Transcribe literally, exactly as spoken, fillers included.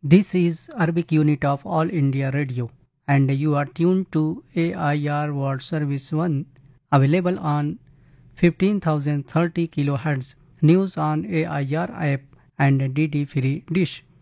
This is Arabic unit of All India Radio, and you are tuned to A I R World Service one, available on fifteen thousand thirty kilohertz, news on A I R app and D D Free Dish.